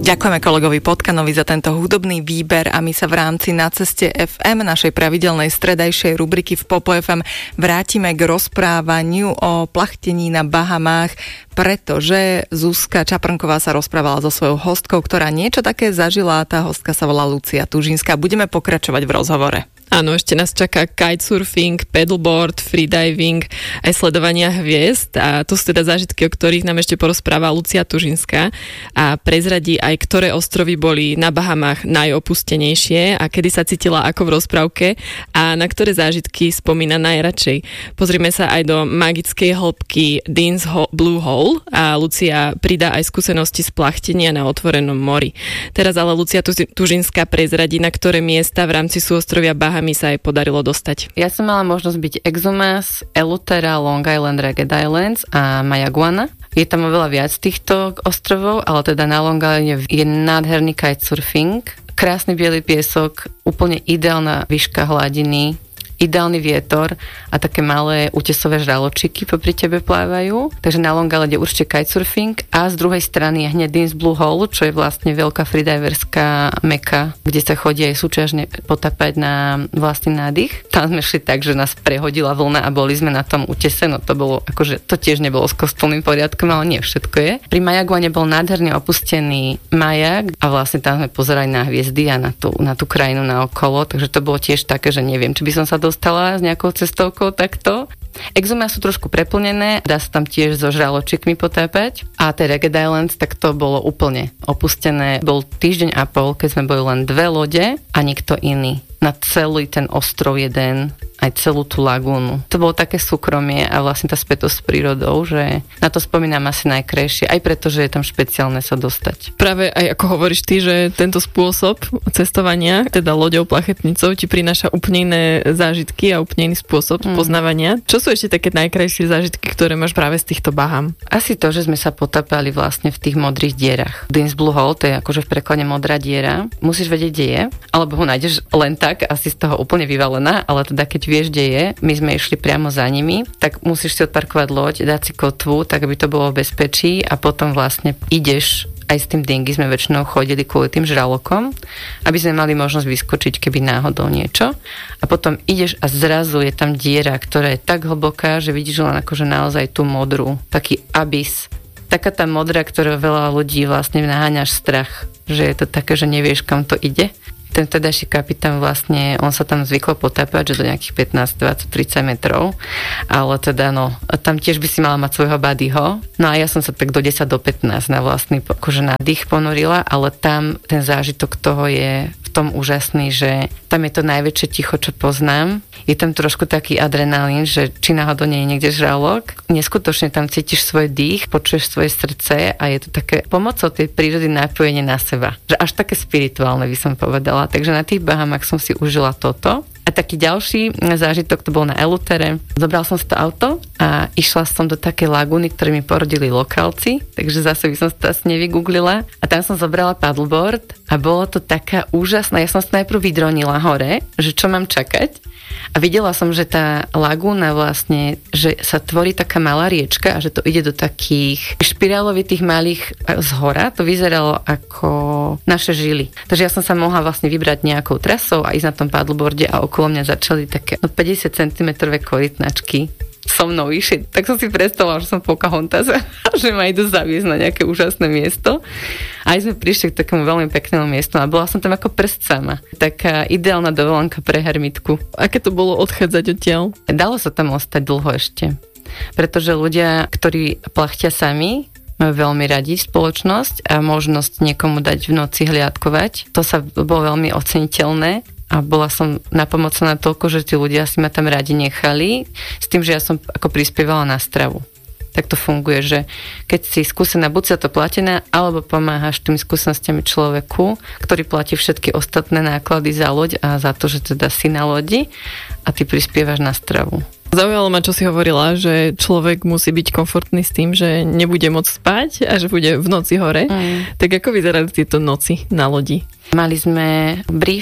Ďakujeme kolegovi Potkanovi za tento hudobný výber a my sa v rámci Na ceste FM, našej pravidelnej stredajšej rubriky v Popo FM, vrátime k rozprávaniu o plachtení na Bahamách, pretože Zuzka Čaprnková sa rozprávala so svojou hostkou, ktorá niečo také zažila. Tá hostka sa volá Lucia Tužinská. Budeme pokračovať v rozhovore. Áno, ešte nás čaká kitesurfing, paddleboard, freediving, aj sledovania hviezd a to sú teda zážitky, o ktorých nám ešte porozpráva Lucia Tužinská a prezradí aj, ktoré ostrovy boli na Bahamách najopustenejšie a kedy sa cítila ako v rozprávke a na ktoré zážitky spomína najradšej. Pozrime sa aj do magickej hĺbky Dean's Blue Hole a Lucia pridá aj skúsenosti z plachtenia na otvorenom mori. Teraz ale Lucia Tužinská prezradí, na ktoré miesta v rámci súostrovia Bahamy sa aj podarilo dostať. Ja som mala možnosť byť Exumas, Eleuthera, Long Island, Ragged Islands a Mayaguana. Je tam oveľa viac týchto ostrovov, ale teda na Long Island je nádherný kitesurfing. Krásny biely piesok, úplne ideálna výška hladiny, ideálny vietor a také malé útesové žraločiky popri tebe plávajú. Takže na Long Island je určite kitesurfing a z druhej strany je hneď Dean's Blue Hole, čo je vlastne veľká freediverská meka, kde sa chodí aj súťažne potapať na vlastný nádych. Tam sme šli tak, že nás prehodila vlna a boli sme na tom útese, no to bolo akože, to tiež nebolo s kostolným poriadkom, ale nie všetko je. Pri Mayaguane bol nádherne opustený majak a vlastne tam sme pozerali na hviezdy a na tú krajinu naokolo, takže to bolo tiež také, že neviem, či by som sa dostala s nejakou cestovkou takto. Exumy sú trošku preplnené, dá sa tam tiež so žraločikmi potápať a tie Ragged Islands, tak to bolo úplne opustené. Bol týždeň a pol, keď sme boli len 2 lode a nikto iný. Na celý ten ostrov jeden, aj celú tú lagúnu. To bolo také súkromie a vlastne tá spätosť s prírodou, že na to spomínam asi najkrajšie, aj preto, že je tam špeciálne sa dostať. Práve aj ako hovoríš ty, že tento spôsob cestovania, teda loďou, plachetnicou, ti prináša úplne iné zážitky a úplne iný spôsob poznávania. Čo sú ešte také najkrajšie zážitky, ktoré máš práve z týchto Baham? Asi to, že sme sa potapali vlastne v tých modrých dierach. Dean's Blue Hole, to je akože v preklade modrá diera. Musíš vedieť, kde je, alebo ho nájdeš len tak, asi z toho úplne vyvalená, ale teda keď vieš, kde je, my sme išli priamo za nimi, tak musíš si odparkovať loď, dať si kotvu, tak aby to bolo v bezpečí a potom vlastne ideš. Aj s tým dingy sme väčšinou chodili kvôli tým žralokom, aby sme mali možnosť vyskočiť, keby náhodou niečo. A potom ideš a zrazu je tam diera, ktorá je tak hlboká, že vidíš len akože naozaj tú modrú, taký abys. Taká tá modrá, ktorá veľa ľudí vlastne naháňaš strach, že je to také, že nevieš, kam to ide. Ten vtedajší kapitán vlastne, on sa tam zvykol potápať, že do nejakých 15, 20, 30 metrov, ale teda no, tam tiež by si mala mať svojho buddyho. No a ja som sa tak do 10 do 15 na vlastný akože nádych ponorila, ale tam ten zážitok toho je v tom úžasný, že tam je to najväčšie ticho, čo poznám. Je tam trošku taký adrenalín, že či náhodou nie je niekde žralok. Neskutočne tam cítiš svoj dých, počuješ svoje srdce a je to také pomocou tej prírody napojenie na seba. Že až také spirituálne by som povedala. Takže na tých Bahamách som si užila toto. A taký ďalší zážitok to bol na Eleuthere. Zobral som si to auto a išla som do takej lagúny, ktoré mi porodili lokálci, takže zase by som to asi nevygooglila. A tam som zobrala paddleboard a bolo to taká úžasná. Ja som sa najprv vydronila hore, že čo mám čakať. A videla som, že tá lagúna vlastne, že sa tvorí taká malá riečka a že to ide do takých špirálovitých malých zhora. To vyzeralo ako naše žily. Takže ja som sa mohla vlastne vybrať nejakou trasou a ísť na tom paddleboarde a okolo mňa začali také 50 cm korytnačky so mnou išli. Tak som si predstavila, že som Pocahontas a že ma idú zaviesť na nejaké úžasné miesto. A aj sme prišli k takému veľmi peknému miestu a bola som tam ako prst sama. Taká ideálna dovolenka pre hermitku. Aké to bolo odchádzať odtiaľ? Dalo sa tam ostať dlho ešte. Pretože ľudia, ktorí plachtia sami, majú veľmi radi spoločnosť a možnosť niekomu dať v noci hliadkovať. To sa bolo veľmi oceniteľné. A bola som napomocná toľko, že tí ľudia si ma tam radi nechali, s tým, že ja som ako prispievala na stravu. Tak to funguje, že keď si skúsená, buď sa to platená, alebo pomáhaš tými skúsenostiami človeku, ktorý platí všetky ostatné náklady za loď a za to, že teda si na lodi a ty prispievaš na stravu. Zaujalo ma, čo si hovorila, že človek musí byť komfortný s tým, že nebude môcť spať a že bude v noci hore. Tak ako vyzerali tieto noci na lodi? Mali sme brief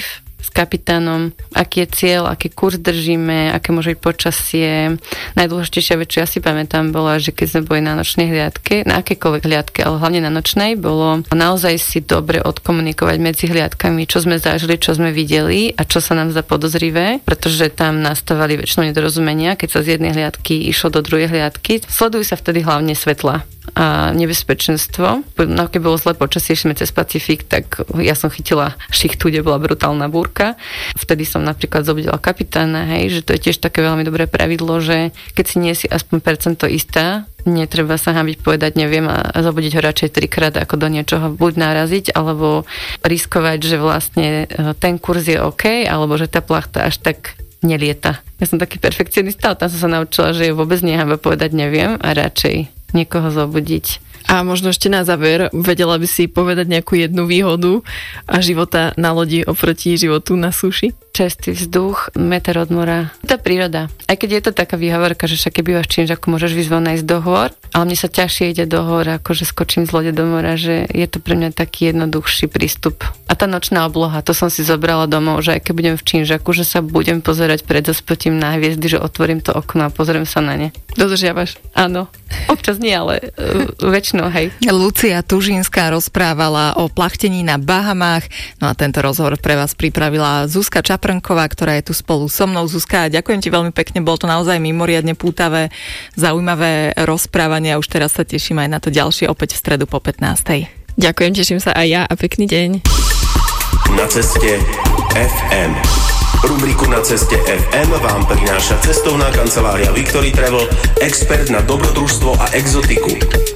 s kapitánom, aký je cieľ, aký kurz držíme, aké môže byť počasie. Najdôležitejšia vec, čo ja si pamätám, bola, že keď sme boli na nočnej hliadke, na akékoľvek hliadke, ale hlavne na nočnej, bolo naozaj si dobre odkomunikovať medzi hliadkami, čo sme zažili, čo sme videli a čo sa nám zdá podozrivé, pretože tam nastávali väčšinou nedorozumenia, keď sa z jednej hliadky išlo do druhej hliadky. Sledujú sa vtedy hlavne svetla a nebezpečenstvo. No, keď bolo zlé počasie, sme cez Pacifik, tak ja som chytila šichtu, kde bola brutálna búrka. Vtedy som napríklad zobudila kapitána, hej, že to je tiež také veľmi dobré pravidlo, že keď si nie si aspoň percento istá, netreba sa hambiť povedať, neviem, a zobudiť ho radšej 3-krát, ako do niečoho buď naraziť, alebo riskovať, že vlastne ten kurz je OK, alebo že tá plachta až tak nelieta. Ja som taký perfekcionista, ale tam som sa naučila, že je vôbec nehamba povedať neviem a radšej niekoho zobudiť. A možno ešte na záver, vedela by si povedať nejakú jednu výhodu a života na lodi oproti životu na súši? Čerstvý vzduch, meter od mora. Tá príroda. Aj keď je to taká výhovorka, že však keď bývaš v činžaku, môžeš vyzvon ísť do hôr, ale mne sa ťažšie ide do hôr, ako že skočím z lode do mora, že je to pre mňa taký jednoduchší prístup. A tá nočná obloha, to som si zobrala domov, že aj keď budem v činžaku, že sa budem pozerať pred zaspotím na hviezdy, že otvorím to okno a pozriem sa na ne. Dodržiavaš? Áno. Občas nie, ale väčšinou, hej. Lucia Tužinská rozprávala o plachtení na Bahamách. No a tento rozhovor pre vás pripravila Zuzka Čaprnková, ktorá je tu spolu so mnou. Zuzka, ďakujem ti veľmi pekne, bolo to naozaj mimoriadne pútavé, zaujímavé rozprávanie a už teraz sa teším aj na to ďalšie opäť v stredu po 15. Ďakujem, teším sa aj ja a pekný deň. Na ceste FM. Rubriku Na ceste FM vám prináša cestovná kancelária Victory Travel, expert na dobrodružstvo a exotiku.